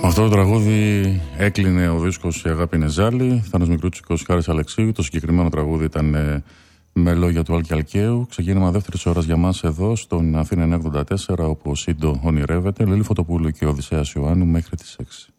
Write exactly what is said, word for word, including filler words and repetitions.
Αυτό το τραγούδι έκλεινε ο δίσκος «Η αγάπη είναι ζάλι», Θάνος Μικρούτσικος, Χάρης Αλεξίου. Το συγκεκριμένο τραγούδι ήταν ε, με λόγια του Άλκη Αλκαίου. Ξεκίνημα δεύτερης ώρας για μας εδώ στον Αθήνα εννιακόσια ογδόντα τέσσερα, όπου ο Σύντο ονειρεύεται. Λέλη Φωτοπούλου και ο Οδυσσέας Ιωάννου μέχρι τις έξι.